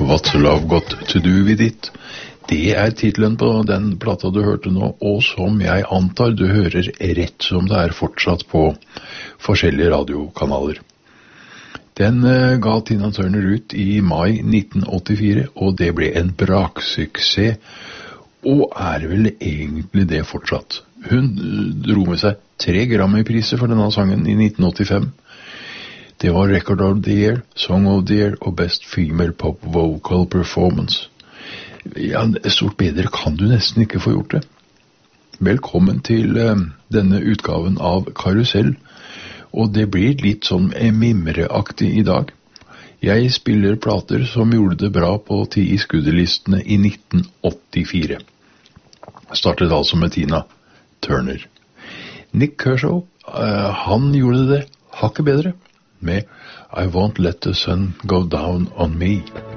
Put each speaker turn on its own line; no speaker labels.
What's Love Got To Do With It? Det titlen på den plata du hørte nå, og som jeg antar du hører rett som det fortsatt på forskjellige radiokanaler. Den ga Tina Turner ut i mai 1984, og det ble en braksuksess, og vel egentlig det fortsatt. Hun dro med seg 3 Grammy-priser for denne sangen i 1985. Det var Record of the Year, Song of the Year og Best Female Pop Vocal Performance. Ja, stort bedre kan du nesten ikke få gjort det. Velkommen til denne utgaven av Karusell, og det blir litt sånn mimreaktig i dag. Jeg spiller plater som gjorde det bra på 10 i skuddelistene i 1984. Startet altså med Tina Turner. Nick Kershaw, han gjorde det hakket bedre med I Won't Let the Sun Go Down on Me.